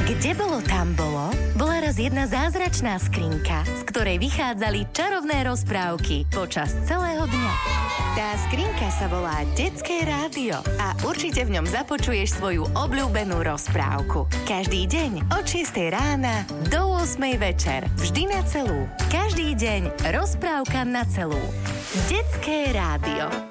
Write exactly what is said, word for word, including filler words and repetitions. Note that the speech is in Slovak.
Kde bolo, tam bolo, bola raz jedna zázračná skrinka, z ktorej vychádzali čarovné rozprávky počas celého dňa. Tá skrinka sa volá Detské rádio a určite v ňom započuješ svoju obľúbenú rozprávku. Každý deň od šiestej rána do ôsmej večer. Vždy na celú. Každý deň rozprávka na celú. Detské rádio.